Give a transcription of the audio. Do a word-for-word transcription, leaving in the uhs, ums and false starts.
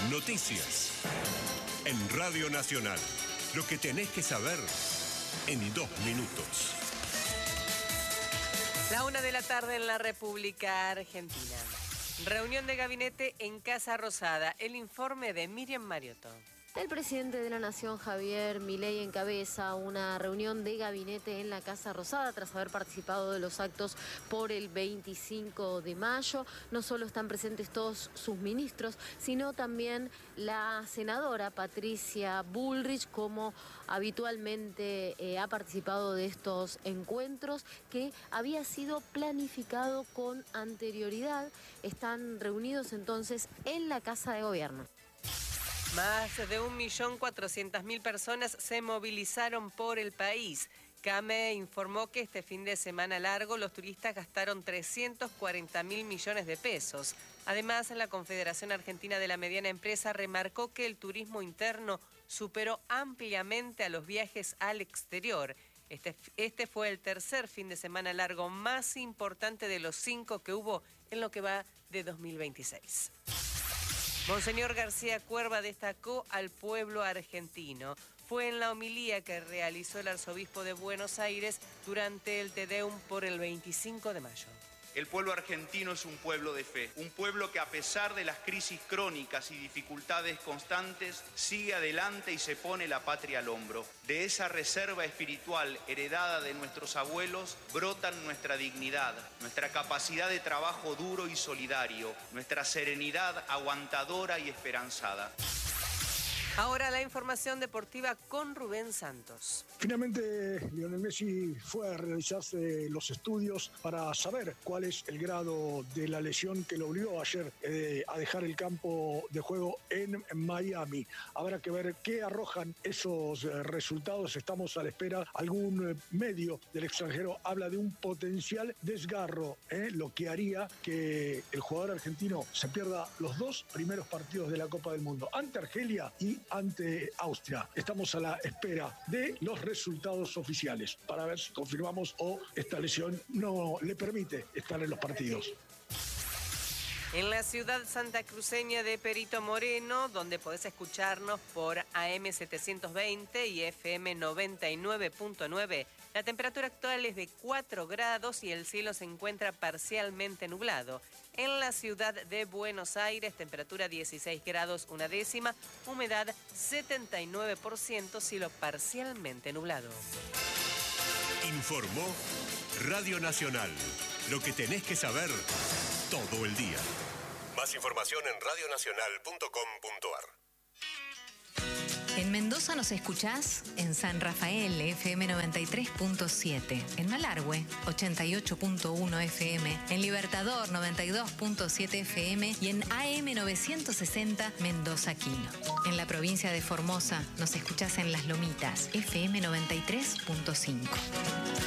Noticias. En Radio Nacional. Lo que tenés que saber en dos minutos. La una de la tarde en la República Argentina. Reunión de gabinete en Casa Rosada. El informe de Miriam Mariotto. El presidente de la Nación, Javier Milei, encabeza una reunión de gabinete en la Casa Rosada tras haber participado de los actos por el veinticinco de mayo. No solo están presentes todos sus ministros, sino también la senadora Patricia Bullrich, como habitualmente eh, ha participado de estos encuentros, que había sido planificado con anterioridad. Están reunidos entonces en la Casa de Gobierno. Más de un millón cuatrocientas mil personas se movilizaron por el país. CAME informó que este fin de semana largo los turistas gastaron trescientos cuarenta mil millones de pesos. Además, la Confederación Argentina de la Mediana Empresa remarcó que el turismo interno superó ampliamente a los viajes al exterior. Este, este fue el tercer fin de semana largo más importante de los cinco que hubo en lo que va de dos mil veintiséis. Monseñor García Cuerva destacó al pueblo argentino. Fue en la homilía que realizó el arzobispo de Buenos Aires durante el Te Deum por el veinticinco de mayo. El pueblo argentino es un pueblo de fe, un pueblo que a pesar de las crisis crónicas y dificultades constantes, sigue adelante y se pone la patria al hombro. De esa reserva espiritual heredada de nuestros abuelos brotan nuestra dignidad, nuestra capacidad de trabajo duro y solidario, nuestra serenidad aguantadora y esperanzada. Ahora la información deportiva con Rubén Santos. Finalmente, Lionel Messi fue a realizarse los estudios para saber cuál es el grado de la lesión que lo obligó ayer eh, a dejar el campo de juego en Miami. Habrá que ver qué arrojan esos eh, resultados. Estamos a la espera. Algún eh, medio del extranjero habla de un potencial desgarro, eh, lo que haría que el jugador argentino se pierda los dos primeros partidos de la Copa del Mundo, ante Argelia y ante Austria. Estamos a la espera de los resultados oficiales para ver si confirmamos o esta lesión no le permite estar en los partidos. En la ciudad santacruceña de Perito Moreno, donde podés escucharnos por A M setecientos veinte y F M noventa y nueve punto nueve, la temperatura actual es de cuatro grados y el cielo se encuentra parcialmente nublado. En la ciudad de Buenos Aires, temperatura dieciséis grados una décima, humedad setenta y nueve por ciento, cielo parcialmente nublado. Informó Radio Nacional. Lo que tenés que saber todo el día. Más información en radio nacional punto com punto ar. En Mendoza nos escuchás en San Rafael, F M noventa y tres punto siete, en Malargüe, ochenta y ocho punto uno F M, en Libertador, noventa y dos punto siete F M y en A M novecientos sesenta Mendoza Quino. En la provincia de Formosa nos escuchás en Las Lomitas, F M noventa y tres punto cinco.